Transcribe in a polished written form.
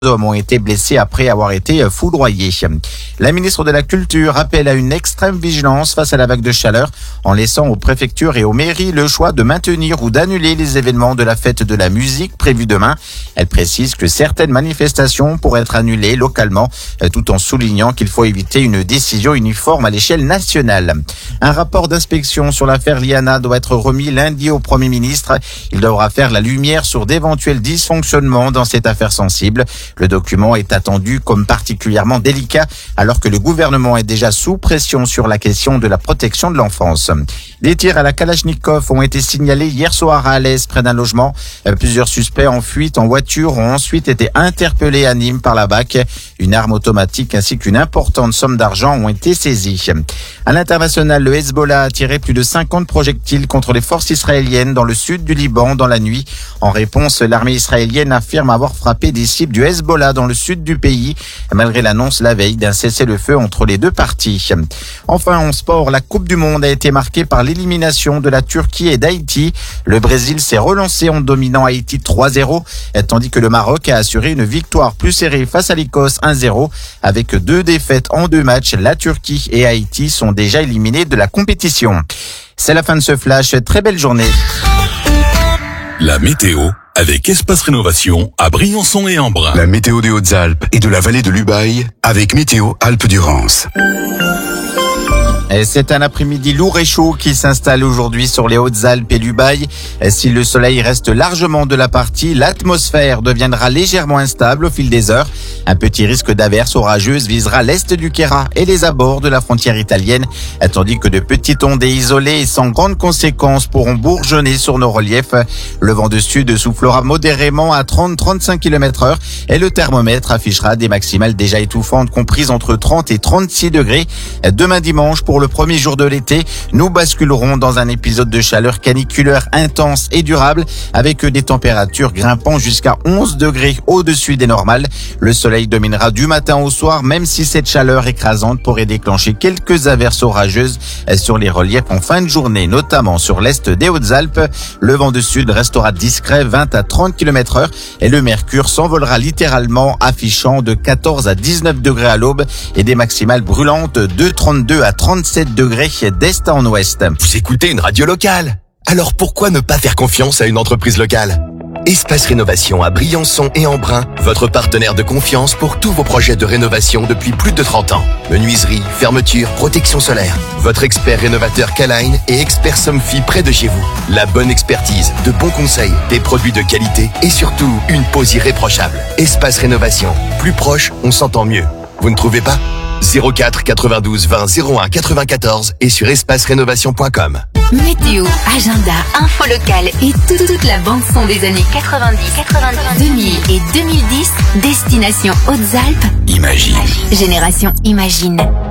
hommes ont été blessés après avoir été foudroyés. La ministre de la Culture appelle à une extrême vigilance face à la vague de chaleur en laissant aux préfectures et aux mairies le choix de maintenir ou d'annuler les événements de la fête de la musique prévue demain. Elle précise que certaines manifestations pourraient être annulées localement tout en soulignant qu'il faut éviter une décision uniforme à l'échelle nationale. Un rapport d'inspection sur l'affaire Liana doit être remis lundi au Premier ministre. Il devra faire la lumière sur d'éventuels dysfonctionnements dans cette affaire sensible. Le document est attendu comme particulièrement délicat alors que le gouvernement est déjà sous pression sur la question de la protection de l'enfance. Des tirs à la Kalachnikov ont été signalés hier soir à Alès, près d'un logement. Plusieurs suspects en fuite en voiture ont ensuite été interpellés à Nîmes par la BAC. Une arme automatique ainsi qu'une importante somme d'argent ont été saisies. À l'international, le Hezbollah a tiré plus de 50 projectiles contre les forces israéliennes dans le sud du Liban dans la nuit. En réponse, l'armée israélienne affirme avoir frappé des cibles du Hezbollah dans le sud du pays, malgré l'annonce la veille d'un cessez-le-feu entre les deux parties. Enfin, en sport, la Coupe du Monde a été marquée par l'élimination de la Turquie et d'Haïti. Le Brésil s'est relancé en dominant Haïti 3-0, tandis que le Maroc a assuré une victoire plus serrée face à l'Écosse 1-0. Avec 2 défaites en 2 matchs, la Turquie et Haïti sont déjà éliminés de la compétition. C'est la fin de ce flash. Très belle journée. La météo avec Espace Rénovation à Briançon et Embrun. La météo des Hautes-Alpes et de la vallée de l'Ubaye avec Météo Alpes-Durance. C'est un après-midi lourd et chaud qui s'installe aujourd'hui sur les Hautes-Alpes et l'Ubaye. Si le soleil reste largement de la partie, l'atmosphère deviendra légèrement instable au fil des heures. Un petit risque d'averses orageuses visera l'est du Queyras et les abords de la frontière italienne, tandis que de petites ondées isolées et sans grandes conséquences pourront bourgeonner sur nos reliefs. Le vent de sud soufflera modérément à 30-35 km/h et le thermomètre affichera des maximales déjà étouffantes comprises entre 30 et 36 degrés. Demain dimanche, pour le premier jour de l'été, nous basculerons dans un épisode de chaleur caniculaire intense et durable avec des températures grimpant jusqu'à 11 degrés au-dessus des normales. Le soleil dominera du matin au soir, même si cette chaleur écrasante pourrait déclencher quelques averses orageuses sur les reliefs en fin de journée, notamment sur l'est des Hautes-Alpes. Le vent de sud restera discret, 20 à 30 km/h et le mercure s'envolera littéralement, affichant de 14 à 19 degrés à l'aube et des maximales brûlantes de 32 à 37 degrés d'est en ouest. Vous écoutez une radio locale. Alors pourquoi ne pas faire confiance à une entreprise locale ? Espace Rénovation à Briançon et Embrun, votre partenaire de confiance pour tous vos projets de rénovation depuis plus de 30 ans. Menuiserie, fermeture, protection solaire. Votre expert rénovateur K-Line et expert Somfy près de chez vous. La bonne expertise, de bons conseils, des produits de qualité et surtout une pose irréprochable. Espace Rénovation. Plus proche, on s'entend mieux. Vous ne trouvez pas ? 04 92 20 01 94 et sur espacerénovation.com. Météo, agenda, info locale et toute la bande-son des années 90, 2000 et 2010, destination Hautes-Alpes. Imagine. Génération Imagine.